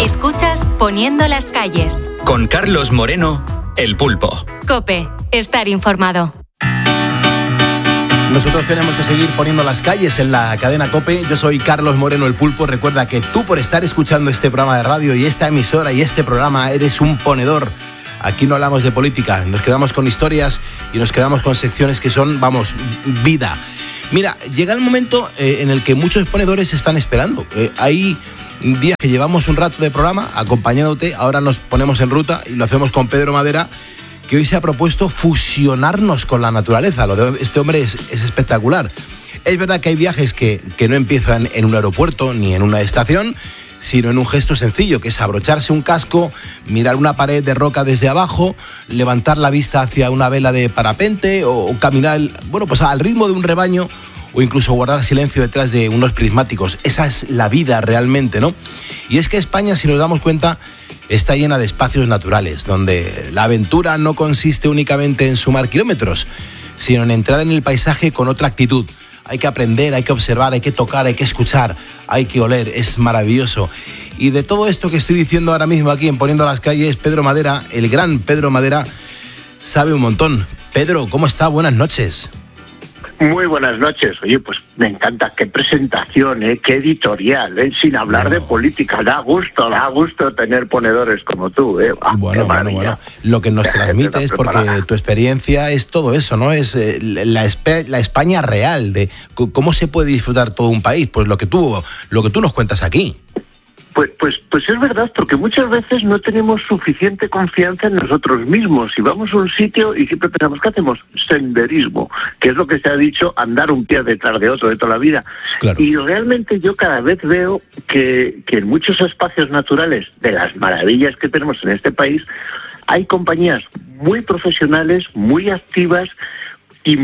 Escuchas Poniendo las calles. Con Carlos Moreno, El Pulpo. COPE. Estar informado. Nosotros tenemos que seguir poniendo las calles en la cadena COPE. Yo soy Carlos Moreno, El Pulpo. Recuerda que tú, por estar escuchando este programa de radio y esta emisora y este programa, eres un ponedor. Aquí no hablamos de política, nos quedamos con historias y nos quedamos con secciones que son, vamos, vida. Mira, llega el momento en el que muchos ponedores están esperando. Hay días que llevamos un rato de programa acompañándote, ahora nos ponemos en ruta y lo hacemos con Pedro Madera, que hoy se ha propuesto fusionarnos con la naturaleza. Lo de este hombre es espectacular. Es verdad que hay viajes que no empiezan en un aeropuerto ni en una estación, sino en un gesto sencillo, que es abrocharse un casco, mirar una pared de roca desde abajo, levantar la vista hacia una vela de parapente o caminar, pues al ritmo de un rebaño, o incluso guardar silencio detrás de unos prismáticos. Esa es la vida realmente, ¿no? Y es que España, si nos damos cuenta, está llena de espacios naturales, donde la aventura no consiste únicamente en sumar kilómetros, sino en entrar en el paisaje con otra actitud. Hay que aprender, hay que observar, hay que tocar, hay que escuchar, hay que oler, es maravilloso. Y de todo esto que estoy diciendo ahora mismo aquí en Poniendo las Calles, Pedro Madera, el gran Pedro Madera, sabe un montón. Pedro, ¿cómo está? Buenas noches. Muy buenas noches. Oye, pues me encanta, qué presentación, qué editorial, sin hablar de política. Da gusto tener ponedores como tú. Bueno. Lo que nos transmite es porque tu experiencia es todo eso, ¿no? Es la España real, de cómo se puede disfrutar todo un país. Pues lo que tú nos cuentas aquí. Pues es verdad, porque muchas veces no tenemos suficiente confianza en nosotros mismos. Y vamos a un sitio y siempre pensamos, ¿qué hacemos? Senderismo, que es lo que se ha dicho, andar un pie detrás de otro de toda la vida. Claro. Y realmente yo cada vez veo que en muchos espacios naturales, de las maravillas que tenemos en este país, hay compañías muy profesionales, muy activas y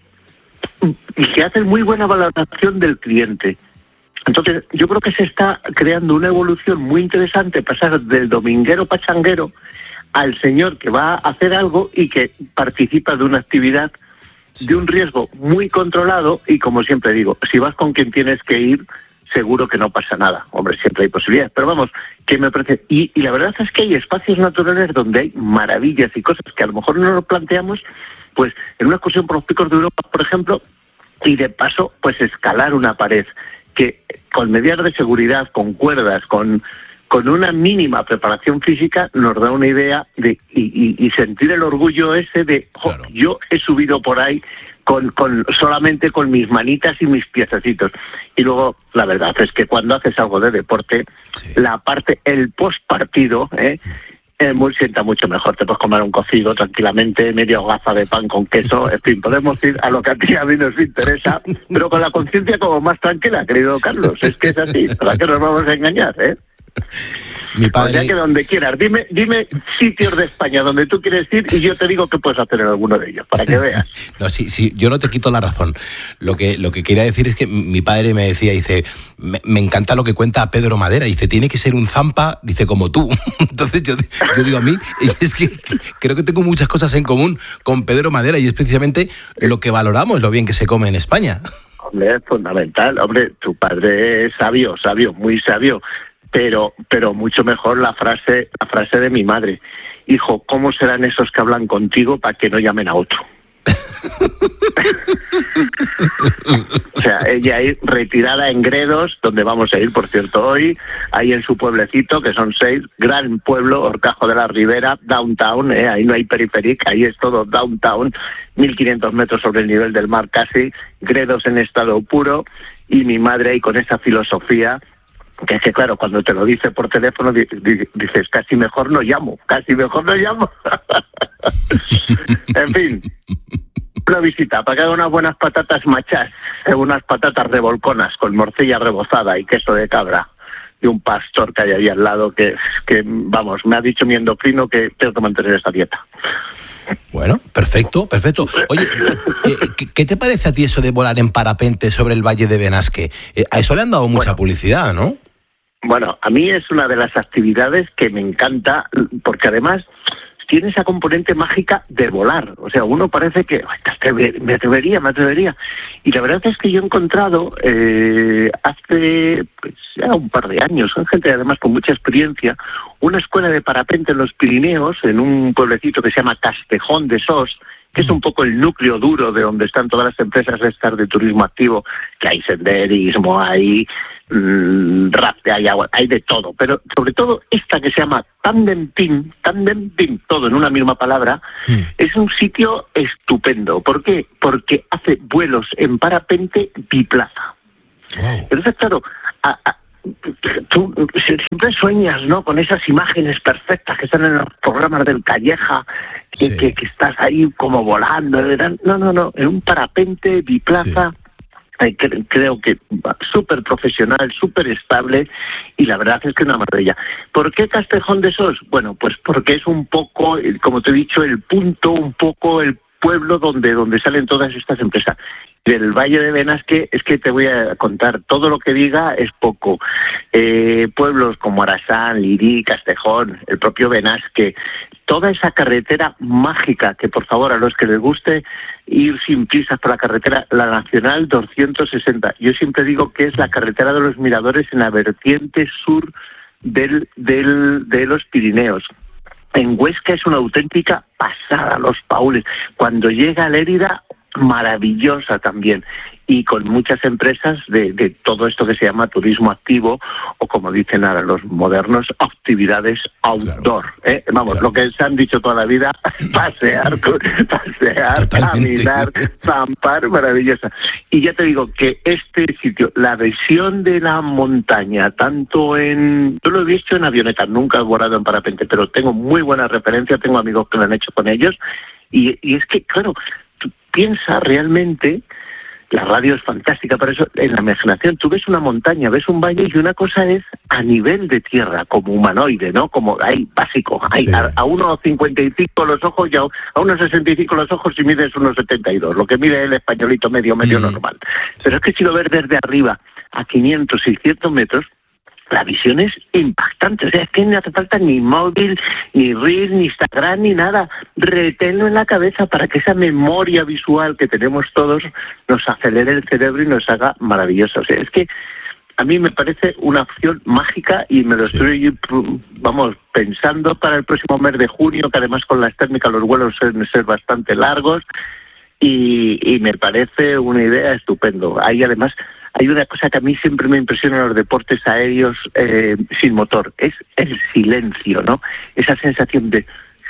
que hacen muy buena valoración del cliente. Entonces, yo creo que se está creando una evolución muy interesante, pasar del dominguero pachanguero al señor que va a hacer algo y que participa de una actividad, de un riesgo muy controlado, y como siempre digo, si vas con quien tienes que ir, seguro que no pasa nada. Hombre, siempre hay posibilidades, pero vamos, que me parece... Y la verdad es que hay espacios naturales donde hay maravillas y cosas que a lo mejor no nos planteamos, pues en una excursión por los picos de Europa, por ejemplo, y de paso, pues escalar una pared, que con medidas de seguridad, con cuerdas, con una mínima preparación física, nos da una idea de y sentir el orgullo ese de, claro, yo he subido por ahí solamente con mis manitas y mis piececitos. Y luego, la verdad es que cuando haces algo de deporte, la parte, el postpartido, sienta mucho mejor. Te puedes comer un cocido tranquilamente, media hogaza de pan con queso, en fin, podemos ir a lo que a mí nos interesa, pero con la conciencia como más tranquila, querido Carlos. Es que es así, ¿para qué nos vamos a engañar, Mi padre... O sea que donde quieras, dime sitios de España donde tú quieres ir y yo te digo que puedes hacer en alguno de ellos, para que veas. No, sí, yo no te quito la razón. Lo que quería decir es que mi padre me decía, dice, me encanta lo que cuenta Pedro Madera, dice, tiene que ser un zampa, dice, como tú. Entonces yo digo a mí, es que creo que tengo muchas cosas en común con Pedro Madera y es precisamente lo que valoramos, lo bien que se come en España. Hombre, es fundamental. Hombre, tu padre es sabio, muy sabio. Pero mucho mejor la frase de mi madre. Hijo, ¿cómo serán esos que hablan contigo para que no llamen a otro? O sea, ella ahí retirada en Gredos, donde vamos a ir, por cierto, hoy, ahí en su pueblecito, que son 6, gran pueblo, Horcajo de la Ribera, downtown, ahí no hay periférica, ahí es todo downtown, 1.500 metros sobre el nivel del mar casi, Gredos en estado puro, y mi madre ahí con esa filosofía, que es que claro, cuando te lo dice por teléfono dices, casi mejor no llamo. En fin, una visita para que haga unas buenas patatas machás, unas patatas revolconas con morcilla rebozada y queso de cabra y un pastor que hay ahí al lado que vamos, me ha dicho mi endocrino que tengo que mantener esta dieta. Bueno, perfecto. Oye, ¿qué te parece a ti eso de volar en parapente sobre el Valle de Benasque? A eso le han dado mucha publicidad, ¿no? Bueno, a mí es una de las actividades que me encanta, porque además tiene esa componente mágica de volar. O sea, uno parece que me atrevería. Y la verdad es que yo he encontrado hace pues, ya un par de años, son gente además con mucha experiencia, una escuela de parapente en los Pirineos, en un pueblecito que se llama Castejón de Sos, que es un poco el núcleo duro de donde están todas las empresas de turismo activo, que hay senderismo, hay rafting, hay de todo, pero sobre todo esta que se llama Tandem Team, todo en una misma palabra, es un sitio estupendo. ¿Por qué? Porque hace vuelos en parapente biplaza. Wow. Entonces, claro, tú siempre sueñas, ¿no?, con esas imágenes perfectas que están en los programas del Calleja, que estás ahí como volando. No, en un parapente biplaza. Creo que súper profesional, súper estable, y la verdad es que es una maravilla. ¿Por qué Castejón de Sos? Bueno, pues porque es un poco, como te he dicho, el punto, un poco el pueblo donde salen todas estas empresas. Del Valle de Benasque, es que te voy a contar, todo lo que diga es poco. Pueblos como Arasán, Lirí, Castejón, el propio Benasque, toda esa carretera mágica, que por favor a los que les guste ir sin prisas por la carretera, la Nacional 260. Yo siempre digo que es la carretera de los Miradores en la vertiente sur de los Pirineos. En Huesca es una auténtica pasada, Los Paules. Cuando llega a Lérida, maravillosa también, y con muchas empresas de todo esto que se llama turismo activo, o como dicen ahora los modernos, actividades outdoor. Vamos, claro. Lo que se han dicho toda la vida, pasear, caminar, zampar, maravillosa. Y ya te digo que este sitio, la visión de la montaña, tanto yo lo he visto en avioneta, nunca he volado en parapente, pero tengo muy buena referencia, tengo amigos que lo han hecho con ellos, y es que, claro, tú piensas realmente, la radio es fantástica para eso, en la imaginación tú ves una montaña, ves un valle, y una cosa es a nivel de tierra, como humanoide, ¿no? Como hay básico, hay sí. A 1,55 los ojos y a 1,65 los ojos y mides 1,72, lo que mide el españolito medio normal. Pero es que si lo ves desde arriba a 500, 600 metros, la visión es impactante. O sea, es que no hace falta ni móvil, ni Reel, ni Instagram, ni nada. Reténlo en la cabeza para que esa memoria visual que tenemos todos nos acelere el cerebro y nos haga maravillosa. O sea, es que a mí me parece una opción mágica, y me lo estoy, pensando para el próximo mes de junio, que además con las térmicas los vuelos suelen ser bastante largos, y me parece una idea estupendo. Ahí además hay una cosa que a mí siempre me impresiona en los deportes aéreos sin motor, es el silencio, ¿no? Esa sensación de...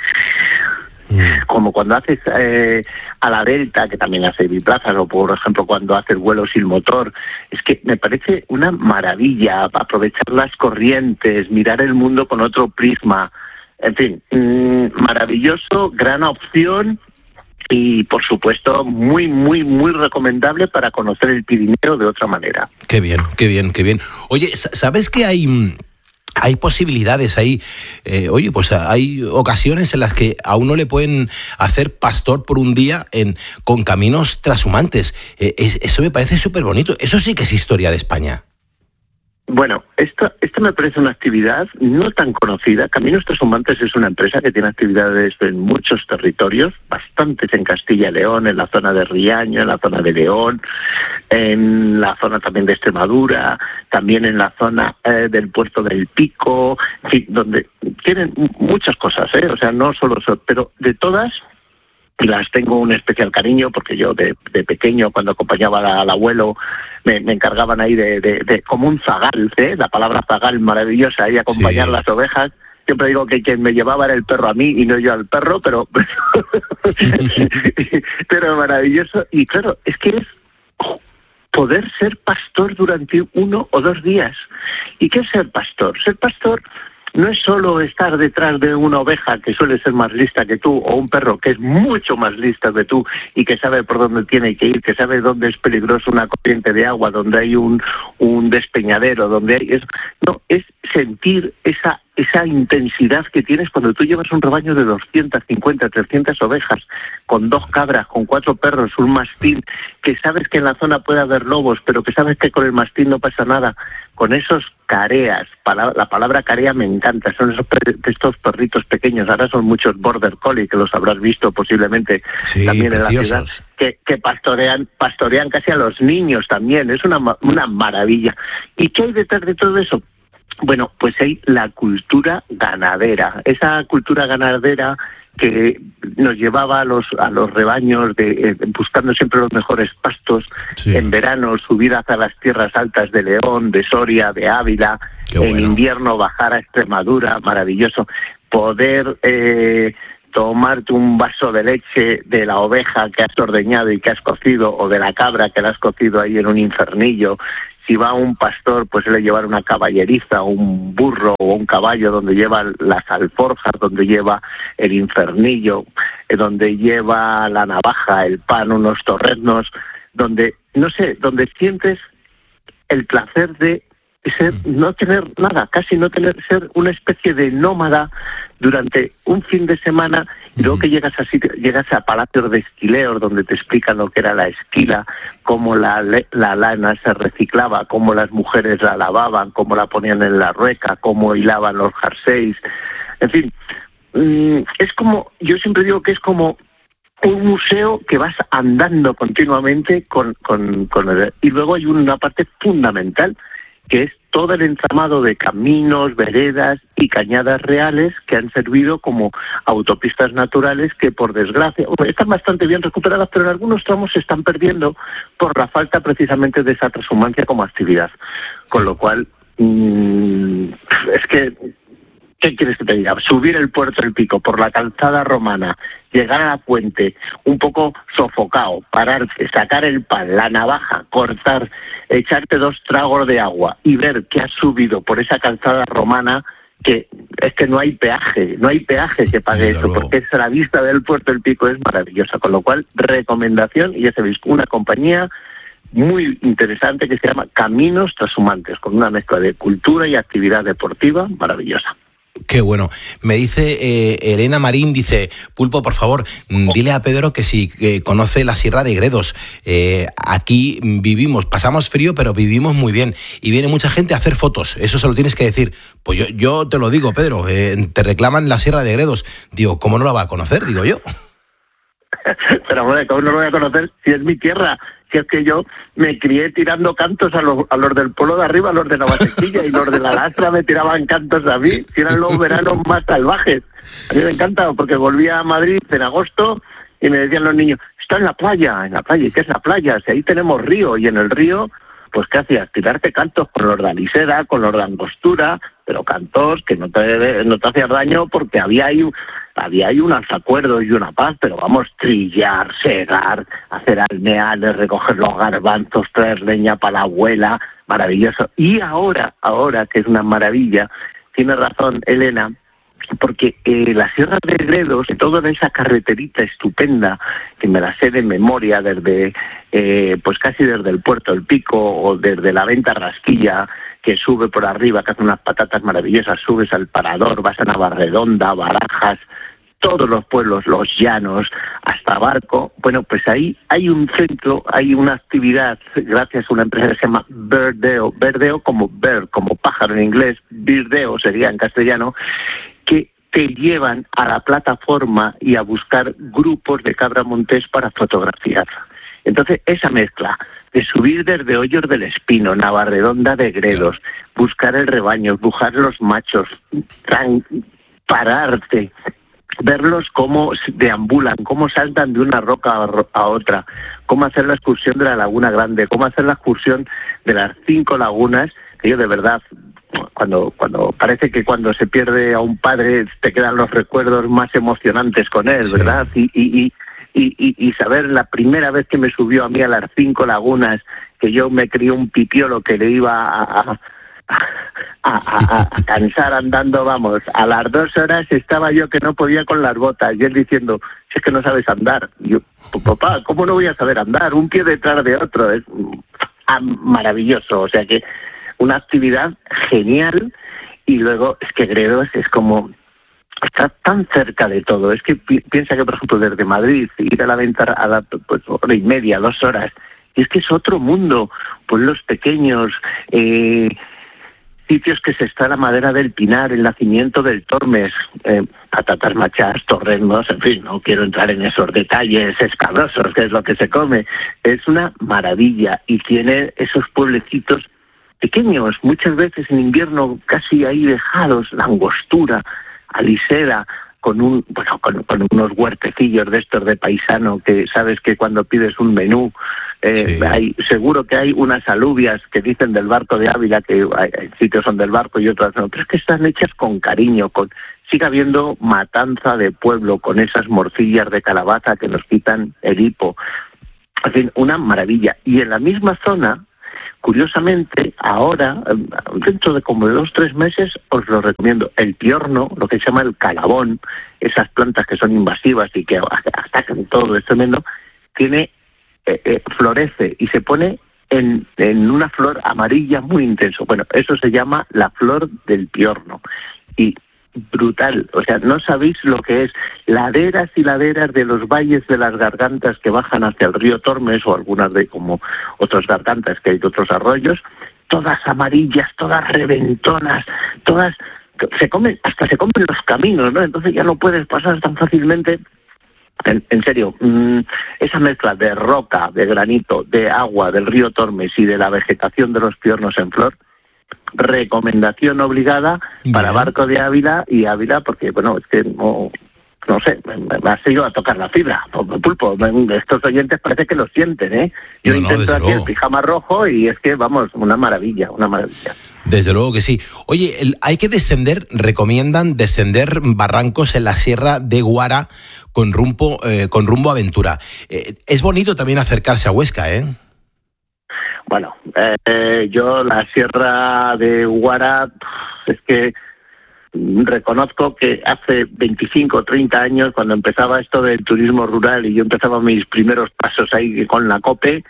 Como cuando haces a la Delta, que también hace biplazas, o por ejemplo cuando haces vuelo sin motor. Es que me parece una maravilla aprovechar las corrientes, mirar el mundo con otro prisma. En fin, maravilloso, gran opción. Y, por supuesto, muy, muy, muy recomendable para conocer el Pirineo de otra manera. Qué bien. Oye, ¿sabes que hay posibilidades ahí? Pues hay ocasiones en las que a uno le pueden hacer pastor por un día con caminos trashumantes. Eso me parece súper bonito. Eso sí que es historia de España. Bueno, esto me parece una actividad no tan conocida. Caminos Trashumantes es una empresa que tiene actividades en muchos territorios, bastantes en Castilla y León, en la zona de Riaño, en la zona de León, en la zona también de Extremadura, también en la zona del Puerto del Pico, en fin, donde tienen muchas cosas, o sea, no solo eso, pero de todas las tengo un especial cariño, porque yo de pequeño, cuando acompañaba al abuelo, me encargaban ahí de como un zagal, la palabra zagal maravillosa, y acompañar las ovejas. Siempre digo que quien me llevaba era el perro a mí y no yo al perro, pero maravilloso. Y claro, es que es poder ser pastor durante 1 o 2 días. ¿Y qué es ser pastor? Ser pastor no es solo estar detrás de una oveja que suele ser más lista que tú, o un perro que es mucho más lista que tú y que sabe por dónde tiene que ir, que sabe dónde es peligroso una corriente de agua, donde hay un despeñadero, donde hay... es sentir esa esa intensidad que tienes cuando tú llevas un rebaño de 250, 300 ovejas, con 2 cabras, con 4 perros, un mastín, que sabes que en la zona puede haber lobos, pero que sabes que con el mastín no pasa nada, con esos careas, la palabra carea me encanta, son estos perritos pequeños, ahora son muchos border collie, que los habrás visto posiblemente también preciosos. En la ciudad, que pastorean casi a los niños también, es una maravilla. ¿Y qué hay detrás de todo eso? Bueno, pues hay la cultura ganadera, esa cultura ganadera que nos llevaba a los rebaños buscando siempre los mejores pastos, en verano subir hacia las tierras altas de León, de Soria, de Ávila, en invierno bajar a Extremadura, maravilloso, poder tomarte un vaso de leche de la oveja que has ordeñado y que has cocido, o de la cabra que la has cocido ahí en un infernillo. Si va un pastor, pues le llevar una caballeriza, un burro o un caballo donde lleva las alforjas, donde lleva el infernillo, donde lleva la navaja, el pan, unos torreznos, donde, no sé, donde sientes el placer de ser, no tener nada, casi no tener, ser una especie de nómada durante un fin de semana, y luego que llegas a palacios de esquileos donde te explican lo que era la esquila, cómo la lana se reciclaba, cómo las mujeres la lavaban, cómo la ponían en la rueca, cómo hilaban los jerseys, en fin, es como, yo siempre digo que es como un museo que vas andando continuamente y luego hay una parte fundamental, que es todo el entramado de caminos, veredas y cañadas reales que han servido como autopistas naturales que, por desgracia, están bastante bien recuperadas, pero en algunos tramos se están perdiendo por la falta precisamente de esa transhumancia como actividad. Con lo cual, es que, ¿qué quieres que te diga? Subir el Puerto del Pico por la calzada romana, llegar a la puente, un poco sofocado, pararte, sacar el pan, la navaja, cortar, echarte 2 tragos de agua y ver que has subido por esa calzada romana, que es que no hay peaje que pague eso, porque es la vista del Puerto del Pico, es maravillosa. Con lo cual, recomendación, y ya sabéis, una compañía muy interesante que se llama Caminos Trashumantes, con una mezcla de cultura y actividad deportiva maravillosa. Qué bueno. Me dice Elena Marín, dice, Pulpo, por favor, dile a Pedro que si conoce la Sierra de Gredos. Aquí vivimos, pasamos frío, pero vivimos muy bien. Y viene mucha gente a hacer fotos, eso se lo tienes que decir. Pues yo te lo digo, Pedro, te reclaman la Sierra de Gredos. Digo, ¿cómo no la va a conocer? Digo yo. Pero bueno, ¿cómo no lo voy a conocer si es mi tierra? Si es que yo me crié tirando cantos a los del pueblo de arriba, a los de Navasequilla, y los de la Lastra me tiraban cantos a mí, que eran los veranos más salvajes. A mí me encanta, porque volvía a Madrid en agosto y me decían los niños, está en la playa, ¿y qué es la playa? Si ahí tenemos río, y en el río, pues ¿qué hacías? Tirarte cantos con los de alisera, con los de angostura, pero cantos que no te hacían daño, porque había ahí un alzacuerdo y una paz, pero vamos, trillar, segar, hacer almeales, recoger los garbanzos, traer leña para la abuela, maravilloso. Y ahora, que es una maravilla, tiene razón Elena, porque la Sierra de Gredos, toda esa carreterita estupenda, que me la sé de memoria desde, pues casi desde el Puerto del Pico, o desde la Venta Rasquilla, que sube por arriba, que hace unas patatas maravillosas, subes al Parador, vas a Navarredonda, Barajas, todos los pueblos, los llanos, hasta Barco. Bueno, pues ahí hay un centro, hay una actividad, gracias a una empresa que se llama Birdeo, como bird, como pájaro en inglés, Birdeo sería en castellano, que te llevan a la plataforma y a buscar grupos de cabra montés para fotografiar. Entonces, esa mezcla de subir desde Hoyos del Espino, Navarredonda de Gredos, buscar el rebaño, buscar los machos, pararte, verlos cómo deambulan, cómo saltan de una roca a otra, cómo hacer la excursión de la Laguna Grande, cómo hacer la excursión de las 5 lagunas, que yo de verdad, cuando parece que cuando se pierde a un padre te quedan los recuerdos más emocionantes con él, sí, ¿verdad? Y saber la primera vez que me subió a mí a las 5 lagunas, que yo me crié un pipiolo que le iba a cansar andando, vamos, a las 2 horas estaba yo que no podía con las botas, y él diciendo, si es que no sabes andar. Y yo, papá, ¿cómo no voy a saber andar? Un pie detrás de otro, es maravilloso, o sea que una actividad genial. Y luego es que Gredos es como... Está tan cerca de todo. Es que piensa que, por ejemplo, desde Madrid, ir a la venta a la pues, hora y media, 2 horas, y es que es otro mundo. Pueblos pequeños, sitios que se está la madera del pinar, el nacimiento del Tormes, patatas machadas, torreznos, en fin, no quiero entrar en esos detalles escabrosos, que es lo que se come. Es una maravilla y tiene esos pueblecitos pequeños, muchas veces en invierno casi ahí dejados, la Angostura, Alisera, con unos huertecillos de estos de paisano, que sabes que cuando pides un menú, seguro que hay unas alubias que dicen del barco de Ávila, que hay sitios son del barco y otros no, pero es que están hechas con cariño, sigue habiendo matanza de pueblo, con esas morcillas de calabaza que nos quitan el hipo. En fin, una maravilla. Y en la misma zona, curiosamente, ahora, dentro de como de 2-3 meses, os lo recomiendo. El piorno, lo que se llama el calabón, esas plantas que son invasivas y que atacan todo, es tremendo, florece y se pone en una flor amarilla muy intenso. Bueno, eso se llama la flor del piorno. Y brutal, o sea, no sabéis lo que es. Laderas y laderas de los valles de las gargantas que bajan hacia el río Tormes, o algunas de como otras gargantas que hay de otros arroyos, todas amarillas, todas reventonas, todas se comen los caminos, ¿no? Entonces ya no puedes pasar tan fácilmente. En serio, esa mezcla de roca, de granito, de agua, del río Tormes y de la vegetación de los piornos en flor, recomendación obligada para Barco de Ávila y Ávila, porque, bueno, es que no sé, me ha seguido a tocar la fibra, Pulpo. Estos oyentes parece que lo sienten, ¿eh? Yo intento aquí el pijama rojo y es que, vamos, una maravilla, una maravilla. Desde luego que sí. Oye, hay que recomiendan descender barrancos en la Sierra de Guara con rumbo a Aventura. Es bonito también acercarse a Huesca, ¿eh? Bueno, yo la Sierra de Guara, es que reconozco que hace 25 o 30 años, cuando empezaba esto del turismo rural y yo empezaba mis primeros pasos ahí con la COPE,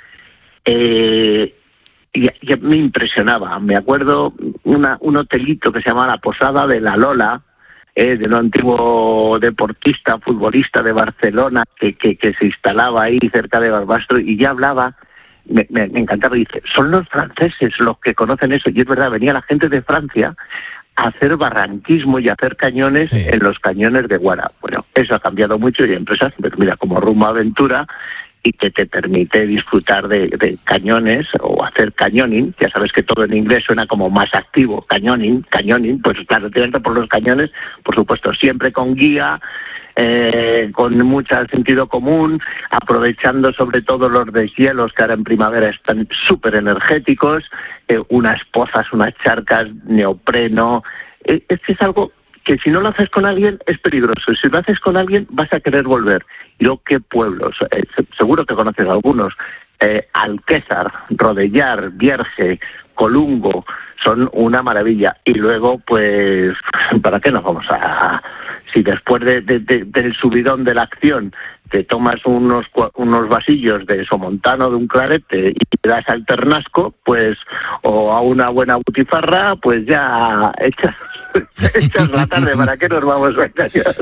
y me impresionaba. Me acuerdo un hotelito que se llamaba La Posada de la Lola, de un antiguo deportista, futbolista de Barcelona, que se instalaba ahí cerca de Barbastro, y ya hablaba. Me encantaba, dice, son los franceses los que conocen eso, y es verdad, venía la gente de Francia a hacer barranquismo y a hacer cañones en los cañones de Guara. Bueno, eso ha cambiado mucho y hay empresas, mira, como Rumbo Aventura, y que te permite disfrutar de cañones o hacer cañoning. Ya sabes que todo en inglés suena como más activo, cañoning, pues claro, te entras por los cañones, por supuesto, siempre con guía, con mucho sentido común, aprovechando sobre todo los deshielos que ahora en primavera están súper energéticos, unas pozas, unas charcas, neopreno. Es que es algo que si no lo haces con alguien es peligroso, y si lo haces con alguien vas a querer volver. Y luego, ¿qué pueblos? Seguro que conoces algunos. Alquézar, Rodellar, Vierge, Colungo, son una maravilla. Y luego, pues, ¿para qué nos vamos a...? Si después del subidón de la acción te tomas unos vasillos de Somontano, de un clarete, y te das al Ternasco, pues, o a una buena butifarra, pues ya echas la tarde. ¿Para qué nos vamos a engañar?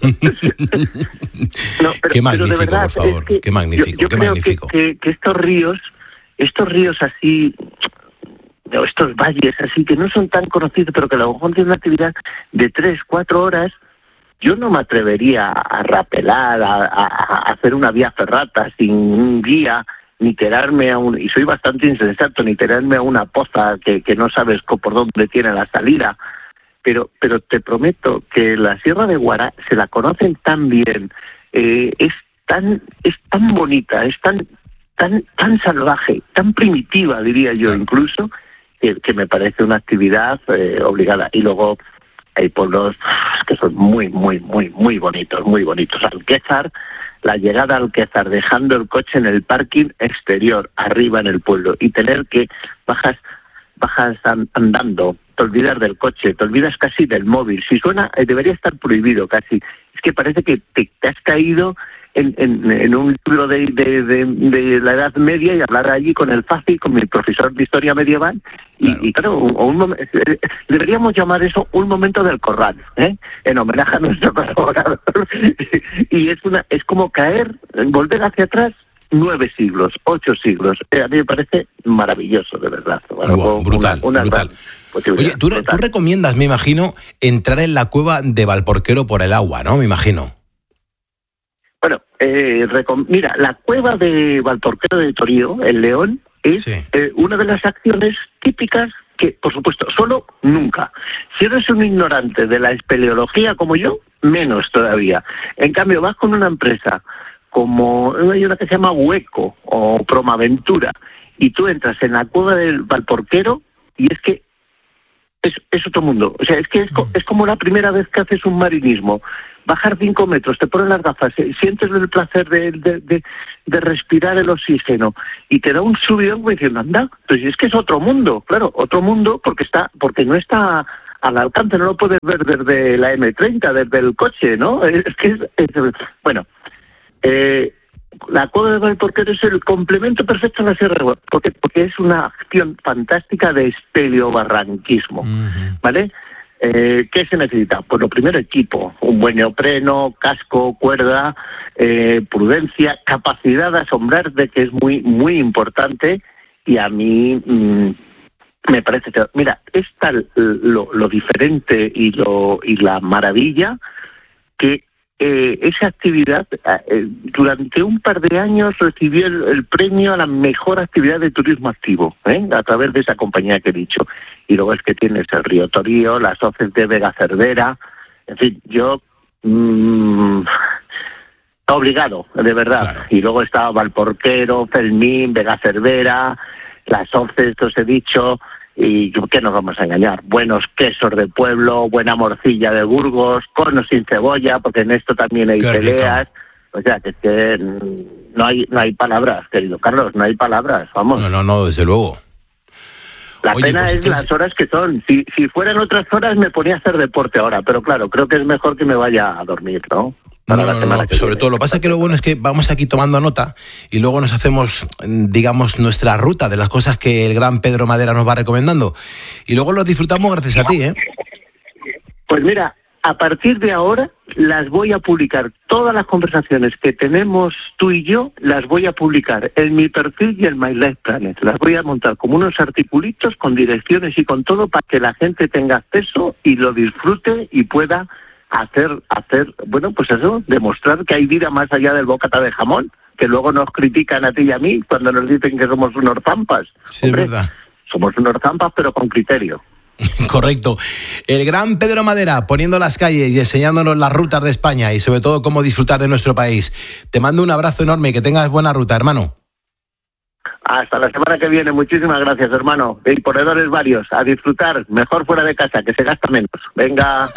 No, qué magnífico, pero de verdad, por favor, es que qué magnífico, yo qué creo magnífico. Que estos ríos así, estos valles así, que no son tan conocidos, pero que a lo mejor tienen una actividad de 3-4 horas, yo no me atrevería a rapelar, a hacer una vía ferrata sin un guía, ni tirarme y soy bastante insensato, ni tirarme a una poza que no sabes por dónde tiene la salida. Pero te prometo que la Sierra de Guara se la conocen tan bien, es tan bonita, es tan salvaje, tan primitiva, diría yo, incluso, que me parece una actividad obligada. Y luego hay pueblos que son muy, muy, muy, muy bonitos, muy bonitos. Alquézar, la llegada a Alquézar, dejando el coche en el parking exterior, arriba en el pueblo, y tener que bajas andando, te olvidas del coche, te olvidas casi del móvil. Si suena, debería estar prohibido casi. Es que parece que te has caído en un libro de la Edad Media y hablar allí con el Faci, con mi profesor de historia medieval. Claro. Y claro, deberíamos llamar eso un momento del Corral, en homenaje a nuestro colaborador. Y es como volver hacia atrás 9 siglos, 8 siglos. A mí me parece maravilloso, de verdad. Bueno, brutal, brutal. Oye, tú recomiendas, me imagino, entrar en la cueva de Valporquero por el agua, ¿no? Me imagino. Bueno, mira, la cueva de Valporquero de Torío, el León, es una de las acciones típicas que, por supuesto, solo nunca. Si eres un ignorante de la espeleología como yo, menos todavía. En cambio, vas con una empresa como hay una que se llama Hueco o Promaventura, y tú entras en la cueva del Valporquero y es que es otro mundo. O sea, es que es como la primera vez que haces un marinismo. Bajar 5 metros, te pones las gafas, sientes el placer de respirar el oxígeno y te da un subidón como diciendo, anda, pues es que es otro mundo, claro, otro mundo porque no está al alcance, no lo puedes ver desde la M30, desde el coche, ¿no? Bueno, la cueva de Valporquero es el complemento perfecto a la Sierra de Huelva, porque es una acción fantástica de espeleobarranquismo, ¿vale? ¿Qué se necesita? Pues lo primero, equipo, un buen neopreno, casco, cuerda, prudencia, capacidad de asombrar, de que es muy, muy importante, y a mí me parece que, mira, es tal lo diferente y la maravilla que esa actividad durante un par de años recibió el premio a la mejor actividad de turismo activo, a través de esa compañía que he dicho. Y luego es que tienes el río Torío, las hoces de Vega Cervera, en fin, yo obligado, de verdad. Claro. Y luego estaba Valporquero, Fermín, Vega Cervera, las hoces, os he dicho. Y ¿qué nos vamos a engañar? Buenos quesos de pueblo, buena morcilla de Burgos, conos sin cebolla, porque en esto también hay peleas. O sea, que es que no hay palabras, querido Carlos, no hay palabras, vamos. No, desde luego. La pena es las horas que son. Si fueran otras horas me ponía a hacer deporte ahora, pero claro, creo que es mejor que me vaya a dormir, ¿no? No, sobre todo, lo que pasa es que lo bueno es que vamos aquí tomando nota y luego nos hacemos, digamos, nuestra ruta de las cosas que el gran Pedro Madera nos va recomendando. Y luego los disfrutamos gracias a ti, ¿eh? Pues mira, a partir de ahora las voy a publicar. Todas las conversaciones que tenemos tú y yo las voy a publicar en mi perfil y en My Life Planet. Las voy a montar como unos articulitos con direcciones y con todo para que la gente tenga acceso y lo disfrute y pueda hacer, bueno, pues eso, demostrar que hay vida más allá del bocata de jamón, que luego nos critican a ti y a mí cuando nos dicen que somos unos zampas. Sí, hombre, es verdad. Somos unos zampas, pero con criterio. Correcto. El gran Pedro Madera poniendo las calles y enseñándonos las rutas de España y sobre todo cómo disfrutar de nuestro país. Te mando un abrazo enorme y que tengas buena ruta, hermano. Hasta la semana que viene. Muchísimas gracias, hermano. Y ponedores varios. A disfrutar. Mejor fuera de casa, que se gasta menos. Venga.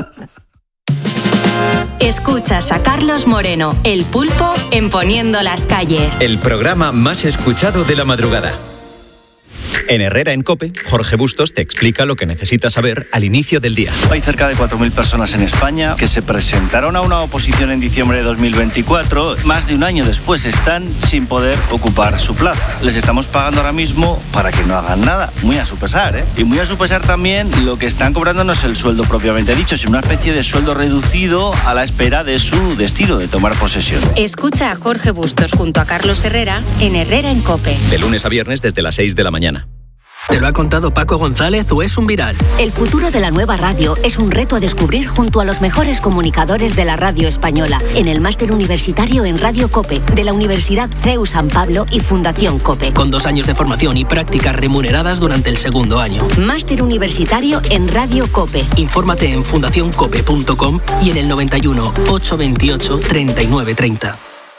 Escuchas a Carlos Moreno, el Pulpo, en Poniendo las Calles. El programa más escuchado de la madrugada. En Herrera en COPE, Jorge Bustos te explica lo que necesitas saber al inicio del día. Hay cerca de 4.000 personas en España que se presentaron a una oposición en diciembre de 2024. Más de un año después están sin poder ocupar su plaza. Les estamos pagando ahora mismo para que no hagan nada. Muy a su pesar, ¿eh? Y muy a su pesar también lo que están cobrando no es el sueldo propiamente dicho, sino una especie de sueldo reducido a la espera de su destino, de tomar posesión. Escucha a Jorge Bustos junto a Carlos Herrera en Herrera en COPE. De lunes a viernes desde las 6 de la mañana. ¿Te lo ha contado Paco González o es un viral? El futuro de la nueva radio es un reto a descubrir junto a los mejores comunicadores de la radio española en el máster universitario en Radio COPE de la Universidad CEU San Pablo y Fundación COPE. Con 2 años de formación y prácticas remuneradas durante el segundo año. Máster universitario en Radio COPE. Infórmate en fundacioncope.com y en el 91 828 3930.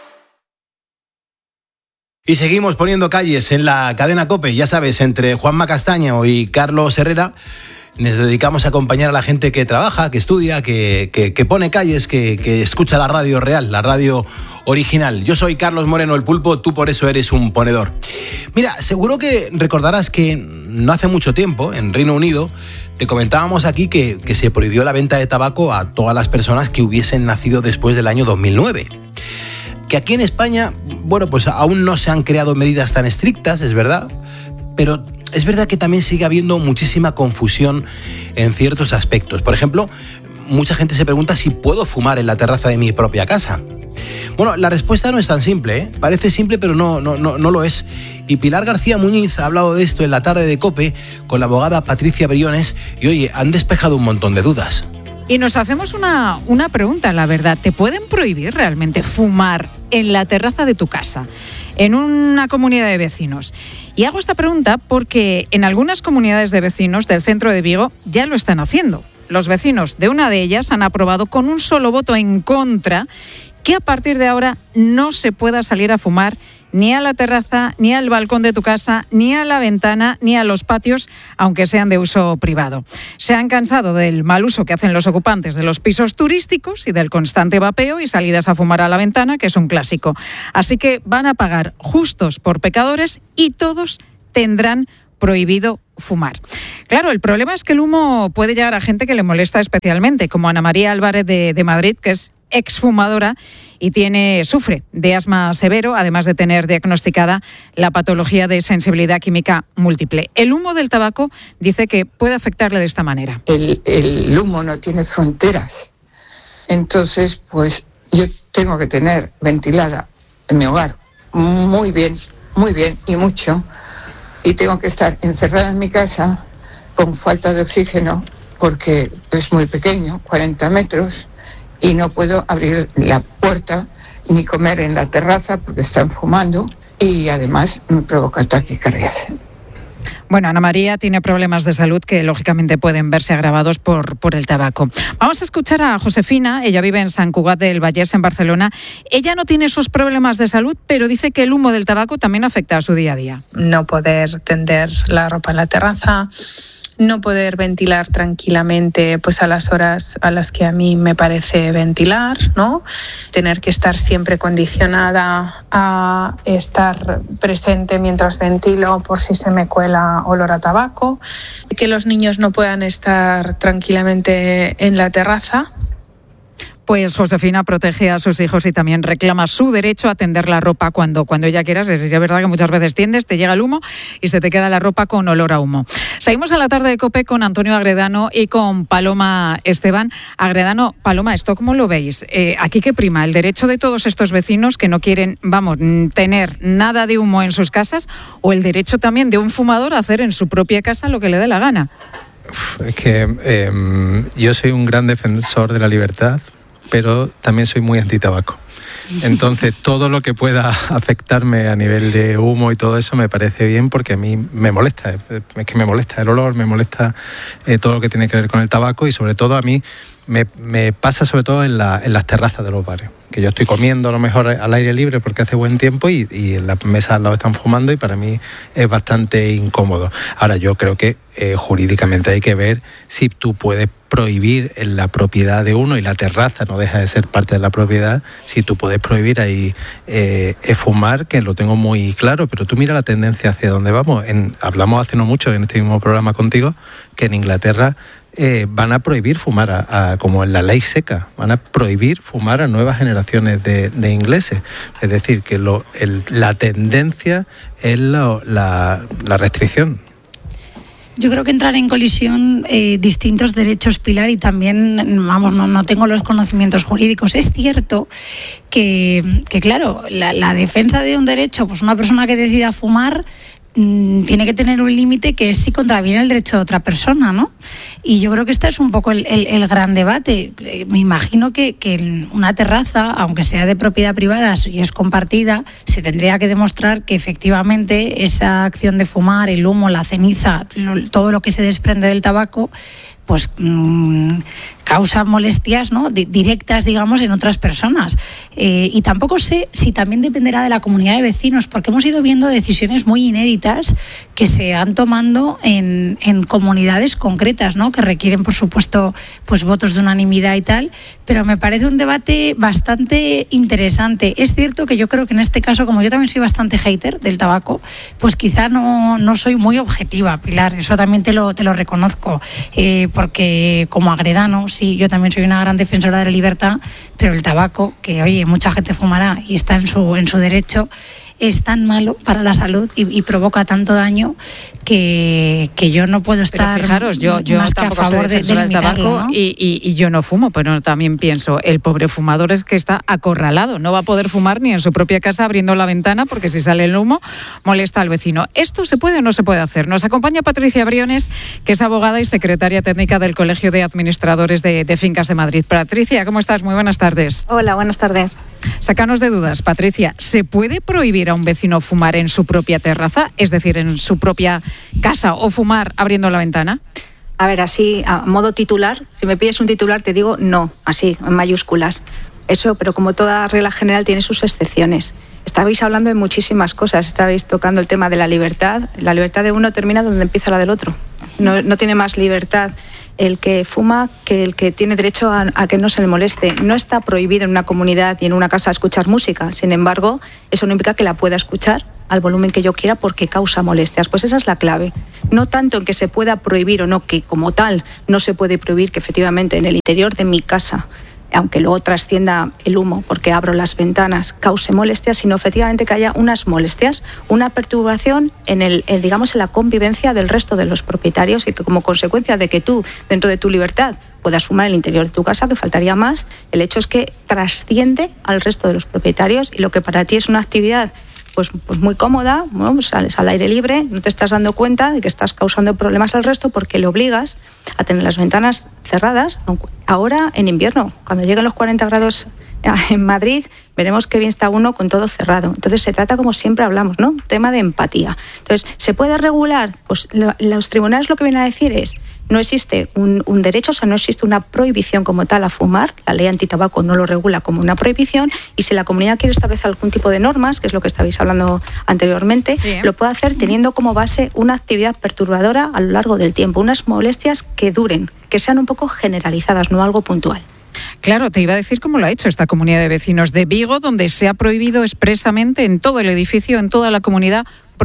Y seguimos poniendo calles en la cadena COPE, ya sabes, entre Juanma Castaño y Carlos Herrera. Nos dedicamos a acompañar a la gente que trabaja, que estudia, que pone calles, que escucha la radio real, la radio original. Yo soy Carlos Moreno, el Pulpo, tú por eso eres un ponedor. Mira, seguro que recordarás que no hace mucho tiempo, en Reino Unido, te comentábamos aquí que se prohibió la venta de tabaco a todas las personas que hubiesen nacido después del año 2009. que aquí en España, bueno, pues aún no se han creado medidas tan estrictas, es verdad, pero es verdad que también sigue habiendo muchísima confusión en ciertos aspectos. Por ejemplo, mucha gente se pregunta si puedo fumar en la terraza de mi propia casa. Bueno, la respuesta no es tan simple, ¿eh? Parece simple, pero no lo es. Y Pilar García Muñiz ha hablado de esto en la tarde de COPE con la abogada Patricia Briones y, oye, han despejado un montón de dudas. Y nos hacemos una pregunta, la verdad. ¿Te pueden prohibir realmente fumar en la terraza de tu casa, en una comunidad de vecinos? Y hago esta pregunta porque en algunas comunidades de vecinos del centro de Vigo ya lo están haciendo. Los vecinos de una de ellas han aprobado con un solo voto en contra que a partir de ahora no se pueda salir a fumar ni a la terraza, ni al balcón de tu casa, ni a la ventana, ni a los patios, aunque sean de uso privado. Se han cansado del mal uso que hacen los ocupantes de los pisos turísticos y del constante vapeo y salidas a fumar a la ventana, que es un clásico. Así que van a pagar justos por pecadores y todos tendrán prohibido fumar. Claro, el problema es que el humo puede llegar a gente que le molesta especialmente, como Ana María Álvarez de Madrid, que es exfumadora y sufre de asma severo, además de tener diagnosticada la patología de sensibilidad química múltiple. El humo del tabaco dice que puede afectarle de esta manera. El humo no tiene fronteras. Entonces, pues yo tengo que tener ventilada en mi hogar muy bien y mucho. Y tengo que estar encerrada en mi casa con falta de oxígeno porque es muy pequeño, 40 metros, y no puedo abrir la puerta ni comer en la terraza porque están fumando y además me provoca taquicardias. Bueno, Ana María tiene problemas de salud que lógicamente pueden verse agravados por el tabaco. Vamos a escuchar a Josefina, ella vive en Sant Cugat del Vallès, en Barcelona. Ella no tiene esos problemas de salud, pero dice que el humo del tabaco también afecta a su día a día. No poder tender la ropa en la terraza, no poder ventilar tranquilamente pues a las horas a las que a mí me parece ventilar, ¿no? Tener que estar siempre condicionada a estar presente mientras ventilo por si se me cuela olor a tabaco, que los niños no puedan estar tranquilamente en la terraza. Pues Josefina protege a sus hijos y también reclama su derecho a tender la ropa cuando ella quiera. Es verdad que muchas veces tiendes, te llega el humo y se te queda la ropa con olor a humo. Seguimos a la tarde de COPE con Antonio Agredano y con Paloma Esteban. Agredano, Paloma, ¿esto cómo lo veis? ¿Aquí qué prima? ¿El derecho de todos estos vecinos que no quieren, tener nada de humo en sus casas, o el derecho también de un fumador a hacer en su propia casa lo que le dé la gana? Es que yo soy un gran defensor de la libertad, pero también soy muy antitabaco. Entonces, todo lo que pueda afectarme a nivel de humo y todo eso me parece bien, porque a mí me molesta. Es que me molesta el olor, me molesta todo lo que tiene que ver con el tabaco, y sobre todo a mí me pasa sobre todo en las terrazas de los bares, que yo estoy comiendo a lo mejor al aire libre porque hace buen tiempo y en las mesas al lado están fumando, y para mí es bastante incómodo. Ahora, yo creo que jurídicamente hay que ver si tú puedes prohibir en la propiedad de uno, y la terraza no deja de ser parte de la propiedad, si tú puedes prohibir ahí fumar, que lo tengo muy claro, pero tú mira la tendencia hacia dónde vamos. Hablamos hace no mucho en este mismo programa contigo que en Inglaterra van a prohibir fumar, como en la ley seca, van a prohibir fumar a nuevas generaciones de ingleses. Es decir, que la tendencia es la restricción. Yo creo que entrar en colisión distintos derechos, Pilar, y también, no tengo los conocimientos jurídicos. Es cierto que claro, la defensa de un derecho, pues una persona que decida fumar tiene que tener un límite, que es si contraviene el derecho de otra persona, ¿no? Y yo creo que este es un poco el gran debate. Me imagino que en una terraza, aunque sea de propiedad privada y es compartida, se tendría que demostrar que efectivamente esa acción de fumar, el humo, la ceniza, todo lo que se desprende del tabaco, pues causa molestias, ¿no?, directas, digamos, en otras personas. Y tampoco sé si también dependerá de la comunidad de vecinos, porque hemos ido viendo decisiones muy inéditas que se han tomado en comunidades concretas, ¿no?, que requieren, por supuesto, pues votos de unanimidad y tal, pero me parece un debate bastante interesante. Es cierto que yo creo que en este caso, como yo también soy bastante hater del tabaco, pues quizá no soy muy objetiva, Pilar, eso también te lo reconozco. porque como agredano, sí, yo también soy una gran defensora de la libertad, pero el tabaco, que oye, mucha gente fumará y está en su derecho, es tan malo para la salud y provoca tanto daño que yo no puedo estar. Pero fijaros, yo más que a favor de tabaco, ¿no? y yo no fumo, pero también pienso, el pobre fumador es que está acorralado, no va a poder fumar ni en su propia casa abriendo la ventana porque si sale el humo molesta al vecino. ¿Esto se puede o no se puede hacer? Nos acompaña Patricia Briones, que es abogada y secretaria técnica del Colegio de Administradores de Fincas de Madrid. Patricia, ¿cómo estás? Muy buenas tardes. Hola, buenas tardes. Sácanos de dudas, Patricia. ¿Se puede prohibir a un vecino fumar en su propia terraza, es decir, en su propia casa, o fumar abriendo la ventana? A ver, así, a modo titular, si me pides un titular te digo no, así, en mayúsculas. Eso, pero como toda regla general tiene sus excepciones. Estabais hablando de muchísimas cosas, estabais tocando el tema de la libertad. La libertad de uno termina donde empieza la del otro. No tiene más libertad el que fuma que el que tiene derecho a que no se le moleste. No está prohibido en una comunidad y en una casa escuchar música. Sin embargo, eso no implica que la pueda escuchar al volumen que yo quiera porque causa molestias. Pues esa es la clave. No tanto en que se pueda prohibir o no, que como tal no se puede prohibir que efectivamente en el interior de mi casa, aunque luego trascienda el humo porque abro las ventanas, cause molestias, sino efectivamente que haya unas molestias, una perturbación en digamos, en la convivencia del resto de los propietarios y que como consecuencia de que tú, dentro de tu libertad, puedas fumar en el interior de tu casa, que faltaría más, el hecho es que trasciende al resto de los propietarios y lo que para ti es una actividad pues muy cómoda, bueno, pues sales al aire libre, no te estás dando cuenta de que estás causando problemas al resto porque le obligas a tener las ventanas cerradas. Ahora en invierno, cuando lleguen los 40 grados en Madrid, veremos qué bien está uno con todo cerrado. Entonces se trata, como siempre hablamos, ¿no? Tema de empatía. Entonces, ¿se puede regular? Pues los tribunales lo que vienen a decir es no existe un derecho, o sea, no existe una prohibición como tal a fumar, la ley antitabaco no lo regula como una prohibición, y si la comunidad quiere establecer algún tipo de normas, que es lo que estabais hablando anteriormente, sí, lo puede hacer teniendo como base una actividad perturbadora a lo largo del tiempo, unas molestias que duren, que sean un poco generalizadas, no algo puntual. Claro, te iba a decir cómo lo ha hecho esta comunidad de vecinos de Vigo, donde se ha prohibido expresamente en todo el edificio, en toda la comunidad,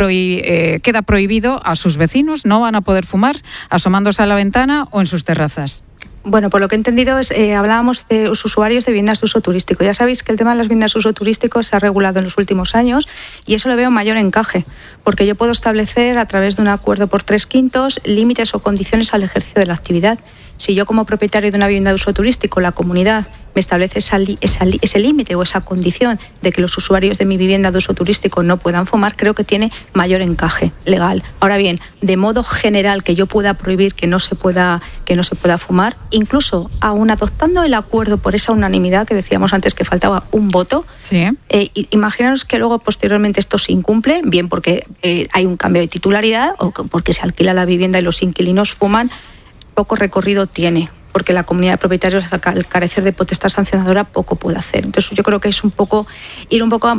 queda prohibido a sus vecinos, no van a poder fumar asomándose a la ventana o en sus terrazas. Bueno, por lo que he entendido, hablábamos de los usuarios de viviendas de uso turístico. Ya sabéis que el tema de las viviendas de uso turístico se ha regulado en los últimos años y eso le veo mayor encaje, porque yo puedo establecer a través de un acuerdo por 3/5 límites o condiciones al ejercicio de la actividad. Si yo como propietario de una vivienda de uso turístico, la comunidad me establece ese límite o esa condición de que los usuarios de mi vivienda de uso turístico no puedan fumar, creo que tiene mayor encaje legal. Ahora bien, de modo general que yo pueda prohibir que no se pueda fumar, incluso aún adoptando el acuerdo por esa unanimidad que decíamos antes que faltaba un voto, sí. Imaginaros que luego posteriormente esto se incumple, bien porque hay un cambio de titularidad o porque se alquila la vivienda y los inquilinos fuman, poco recorrido tiene, porque la comunidad de propietarios, al carecer de potestad sancionadora, poco puede hacer. Entonces yo creo que es ir un poco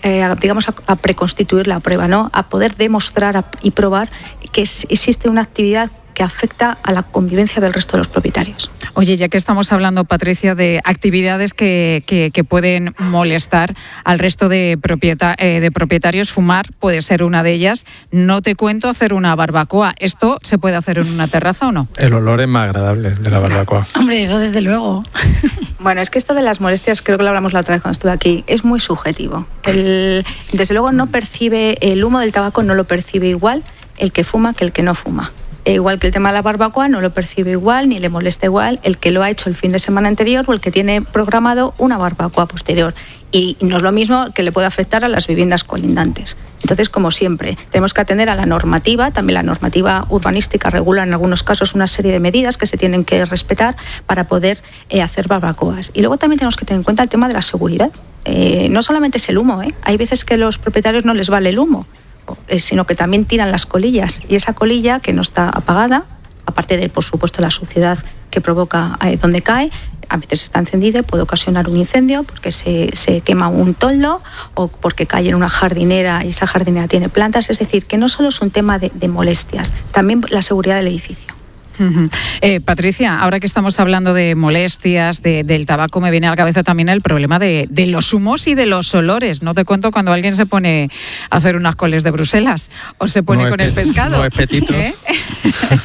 a preconstituir la prueba, ¿no? A poder demostrar y probar que existe una actividad que afecta a la convivencia del resto de los propietarios. Oye, ya que estamos hablando, Patricia, de actividades que pueden molestar al resto de propietarios, fumar puede ser una de ellas. No te cuento hacer una barbacoa. ¿Esto se puede hacer en una terraza o no? El olor es más agradable de la barbacoa. Hombre, eso desde luego. Bueno, es que esto de las molestias, creo que lo hablamos la otra vez cuando estuve aquí, es muy subjetivo. Desde luego no percibe, el humo del tabaco no lo percibe igual el que fuma que el que no fuma. Igual que el tema de la barbacoa no lo percibe igual ni le molesta igual el que lo ha hecho el fin de semana anterior o el que tiene programado una barbacoa posterior. Y no es lo mismo que le puede afectar a las viviendas colindantes. Entonces, como siempre, tenemos que atender a la normativa. También la normativa urbanística regula en algunos casos una serie de medidas que se tienen que respetar para poder hacer barbacoas. Y luego también tenemos que tener en cuenta el tema de la seguridad. No solamente es el humo, hay veces que a los propietarios no les vale el humo, sino que también tiran las colillas y esa colilla que no está apagada, aparte de, por supuesto, la suciedad que provoca donde cae, a veces está encendida y puede ocasionar un incendio porque se quema un toldo o porque cae en una jardinera y esa jardinera tiene plantas. Es decir, que no solo es un tema de molestias, también la seguridad del edificio. Patricia, ahora que estamos hablando de molestias, del tabaco, me viene a la cabeza también el problema de los humos y de los olores. No te cuento cuando alguien se pone a hacer unas coles de Bruselas o se pone con el pescado. No es petito.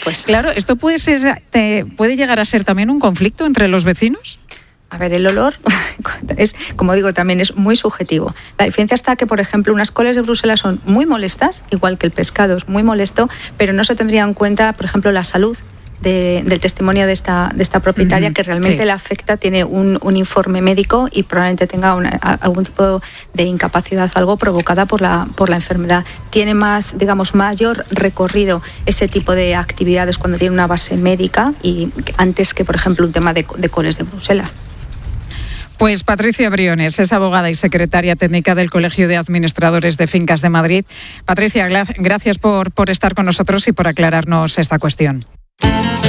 pues... Claro, ¿esto puede llegar a ser también un conflicto entre los vecinos? A ver, el olor es, como digo, también es muy subjetivo. La diferencia está que, por ejemplo, unas coles de Bruselas son muy molestas, igual que el pescado es muy molesto, pero no se tendría en cuenta, por ejemplo, la salud del testimonio de esta propietaria, que realmente le afecta, tiene un informe médico y probablemente tenga algún tipo de incapacidad, algo provocada por la enfermedad. Tiene mayor recorrido ese tipo de actividades cuando tiene una base médica y antes que, por ejemplo, un tema de coles de Bruselas. Pues Patricia Briones es abogada y secretaria técnica del Colegio de Administradores de Fincas de Madrid. Patricia, gracias por estar con nosotros y por aclararnos esta cuestión.